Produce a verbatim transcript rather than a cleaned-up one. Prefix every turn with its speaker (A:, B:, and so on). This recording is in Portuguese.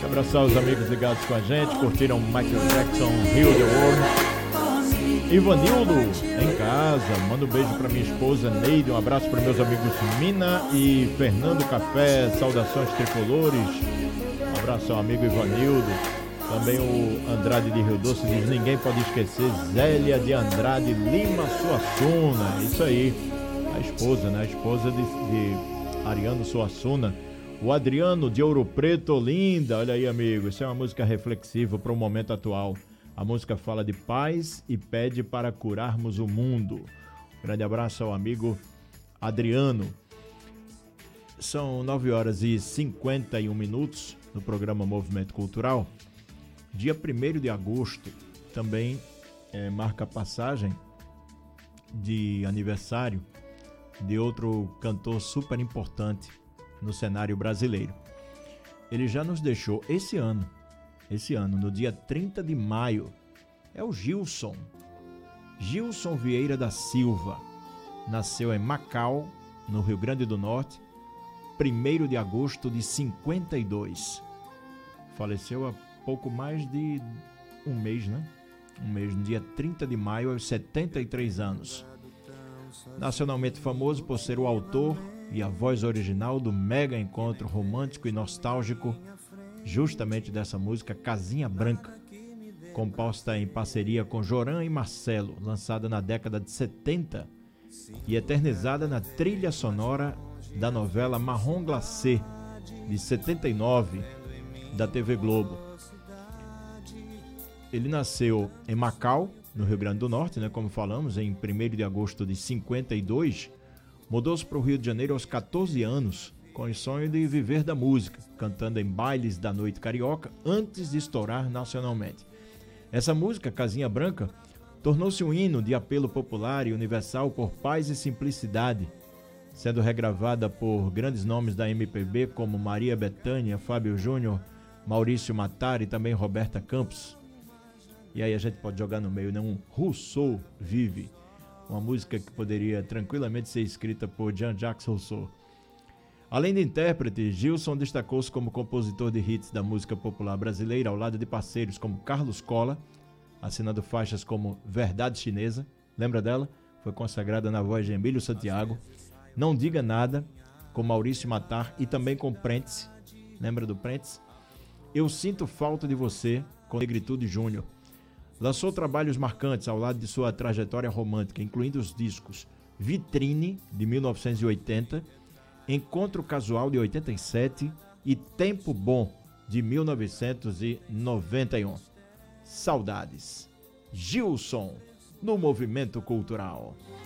A: Abraçar os amigos ligados com a gente, curtiram Michael Jackson, Heal the World. Ivanildo, em casa, manda um beijo para minha esposa Neide, um abraço para meus amigos Mina e Fernando Café, saudações tricolores. Um abraço ao amigo Ivanildo. Também o Andrade de Rio Doce diz: ninguém pode esquecer Zélia de Andrade Lima Suassuna. Isso aí, a esposa, né? A esposa de, de Ariano Suassuna. O Adriano de Ouro Preto, Olinda. Olha aí, amigo, isso é uma música reflexiva para o momento atual. A música fala de paz e pede para curarmos o mundo. Grande abraço ao amigo Adriano. São nove horas e cinquenta e um minutos no programa Movimento Cultural. Dia primeiro de agosto também é, marca a passagem de aniversário de outro cantor super importante no cenário brasileiro. Ele já nos deixou esse ano, esse ano, no dia trinta de maio. É o Gilson. Gilson Vieira da Silva. Nasceu em Macau, no Rio Grande do Norte, primeiro de agosto de cinquenta e dois. Faleceu há pouco mais de um mês, né? Um mês, no dia trinta de maio, aos setenta e três anos. Nacionalmente famoso por ser o autor e a voz original do mega encontro romântico e nostálgico, justamente dessa música Casinha Branca, composta em parceria com Joran e Marcelo, lançada na década de setenta e eternizada na trilha sonora da novela Marrom Glacé, de setenta e nove, da T V Globo. Ele nasceu em Macau, no Rio Grande do Norte, né, como falamos, em primeiro de agosto de cinquenta e dois, mudou-se para o Rio de Janeiro aos catorze anos, com o sonho de viver da música, cantando em bailes da noite carioca, antes de estourar nacionalmente. Essa música, Casinha Branca, tornou-se um hino de apelo popular e universal por paz e simplicidade, sendo regravada por grandes nomes da M P B como Maria Bethânia, Fábio Júnior, Maurício Matar e também Roberta Campos. E aí a gente pode jogar no meio, né? Um Rousseau Vive, uma música que poderia tranquilamente ser escrita por Jean-Jacques Rousseau. Além de intérprete, Gilson destacou-se como compositor de hits da música popular brasileira, ao lado de parceiros como Carlos Cola, assinando faixas como Verdade Chinesa, lembra dela? Foi consagrada na voz de Emílio Santiago. Não Diga Nada, com Maurício Matar, e também com Prentice, lembra do Prentice? Eu Sinto Falta de Você, com Negritude Júnior. Lançou trabalhos marcantes ao lado de sua trajetória romântica, incluindo os discos Vitrine, de mil novecentos e oitenta, Encontro Casual, de oitenta e sete e Tempo Bom, de mil novecentos e noventa e um. Saudades. Gilson, no Movimento Cultural.